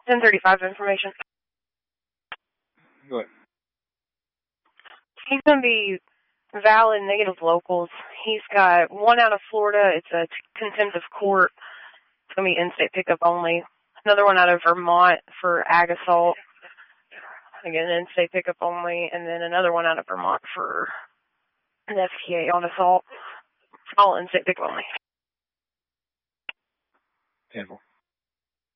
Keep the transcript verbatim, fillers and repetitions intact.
ten thirty-five information. Go ahead. He's going to be valid negative locals. He's got one out of Florida. It's a contempt of court. It's going to be in-state pickup only. Another one out of Vermont for ag assault. Again, in-state pickup only. And then another one out of Vermont for an F T A on assault. All in-state pickup only. ten four.